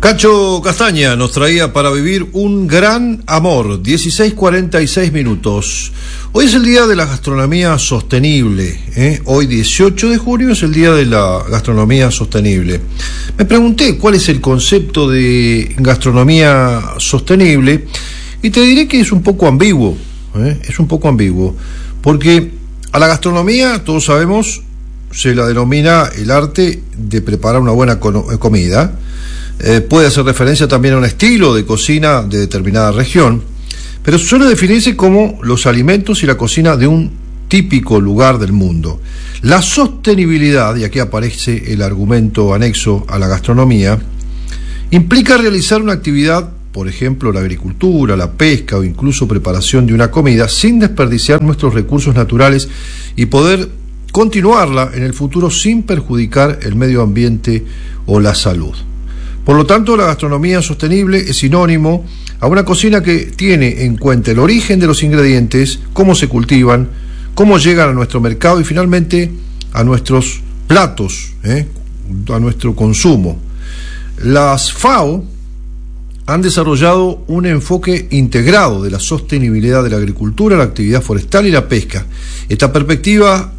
Cacho Castaña nos traía para vivir un gran amor, 16:46 minutos. Hoy es el día de la gastronomía sostenible, Hoy 18 de junio es el día de la gastronomía sostenible. Me pregunté cuál es el concepto de gastronomía sostenible y te diré que es un poco ambiguo, es un poco ambiguo, porque a la gastronomía, todos sabemos, se la denomina el arte de preparar una buena comida. Puede hacer referencia también a un estilo de cocina de determinada región, pero suele definirse como los alimentos y la cocina de un típico lugar del mundo. La sostenibilidad, y aquí aparece el argumento anexo a la gastronomía, implica realizar una actividad, por ejemplo la agricultura, la pesca o incluso preparación de una comida, sin desperdiciar nuestros recursos naturales y poder continuarla en el futuro sin perjudicar el medio ambiente o la salud. Por lo tanto, la gastronomía sostenible es sinónimo a una cocina que tiene en cuenta el origen de los ingredientes, cómo se cultivan, cómo llegan a nuestro mercado y finalmente a nuestros platos, a nuestro consumo. Las FAO han desarrollado un enfoque integrado de la sostenibilidad de la agricultura, la actividad forestal y la pesca. Esta perspectiva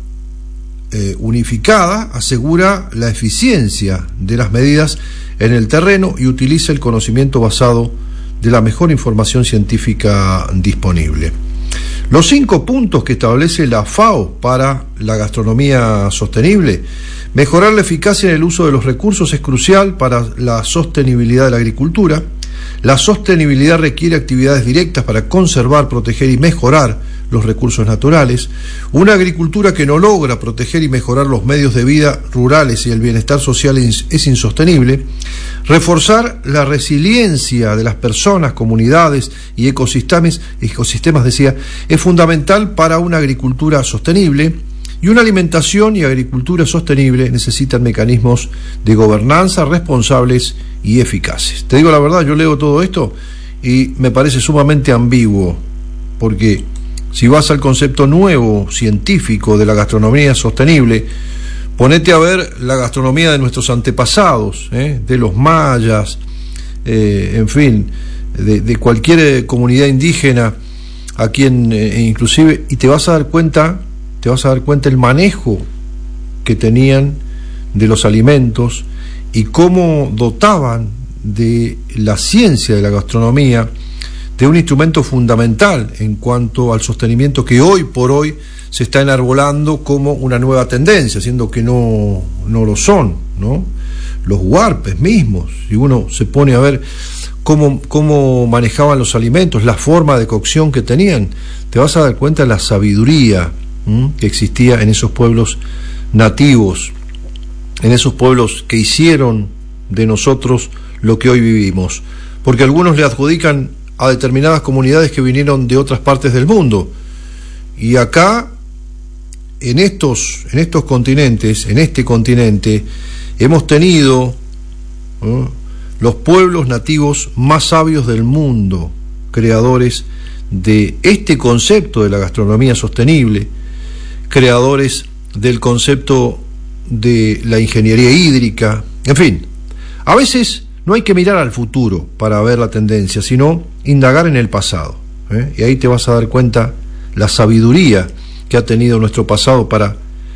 unificada asegura la eficiencia de las medidas en el terreno y utiliza el conocimiento basado de la mejor información científica disponible. Los 5 puntos que establece la FAO para la gastronomía sostenible: mejorar la eficacia en el uso de los recursos es crucial para la sostenibilidad de la agricultura. La sostenibilidad requiere actividades directas para conservar, proteger y mejorar los recursos naturales. Una agricultura que no logra proteger y mejorar los medios de vida rurales y el bienestar social es insostenible. Reforzar la resiliencia de las personas, comunidades y ecosistemas, es fundamental para una agricultura sostenible. Y una alimentación y agricultura sostenible necesitan mecanismos de gobernanza responsables y eficaces. Te digo la verdad, yo leo todo esto y me parece sumamente ambiguo, porque si vas al concepto nuevo, científico, de la gastronomía sostenible, ponete a ver la gastronomía de nuestros antepasados, de los mayas, en fin, de cualquier comunidad indígena, a quien inclusive, y te vas a dar cuenta el manejo que tenían de los alimentos y cómo dotaban de la ciencia de la gastronomía de un instrumento fundamental en cuanto al sostenimiento que hoy por hoy se está enarbolando como una nueva tendencia, siendo que no lo son, ¿no? Los huarpes mismos, si uno se pone a ver cómo manejaban los alimentos, la forma de cocción que tenían, te vas a dar cuenta de la sabiduría que existía en esos pueblos nativos, en esos pueblos que hicieron de nosotros lo que hoy vivimos, porque algunos le adjudican a determinadas comunidades que vinieron de otras partes del mundo, y acá en estos continentes, en este continente, hemos tenido los pueblos nativos más sabios del mundo, creadores de este concepto de la gastronomía sostenible, creadores del concepto de la ingeniería hídrica, en fin. A veces no hay que mirar al futuro para ver la tendencia, sino indagar en el pasado, y ahí te vas a dar cuenta la sabiduría que ha tenido nuestro pasado para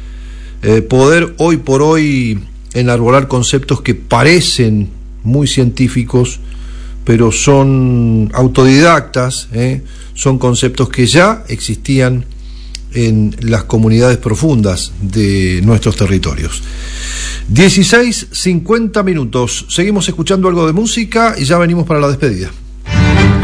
poder hoy por hoy enarbolar conceptos que parecen muy científicos, pero son autodidactas, son conceptos que ya existían en las comunidades profundas de nuestros territorios. 16:50 minutos. Seguimos escuchando algo de música y ya venimos para la despedida.